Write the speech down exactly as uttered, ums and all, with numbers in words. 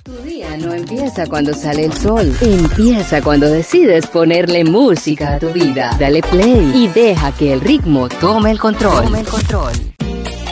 Tu día no empieza cuando sale el sol, empieza cuando decides ponerle música a tu vida. Dale play y deja que el ritmo tome el control. Tome el control.